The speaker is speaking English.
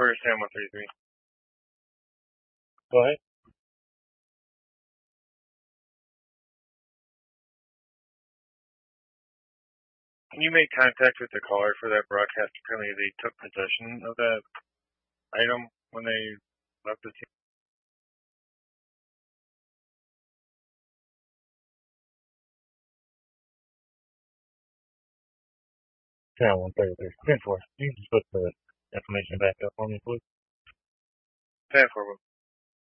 For Sam 133. Go ahead. Can you make contact with the caller for that broadcast? Apparently they took possession of that item when they left the team. Sam 133. 10-4. You can just put the information back up for me, please. 10-4.